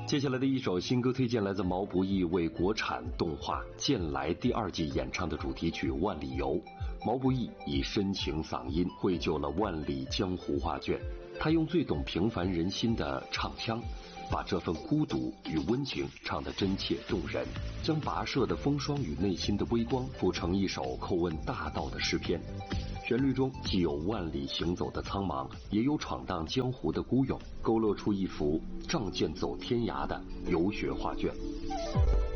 接下来的一首新歌推荐来自毛不易为国产动画《剑来》第2季演唱的主题曲《万里游》。毛不易以深情嗓音绘就了万里江湖画卷，他用最懂平凡人心的唱腔，把这份孤独与温情唱得真切动人，将跋涉的风霜与内心的微光谱成一首叩问大道的诗篇。旋律中既有万里行走的苍茫，也有闯荡江湖的孤勇，勾勒出一幅仗剑走天涯的游学画卷。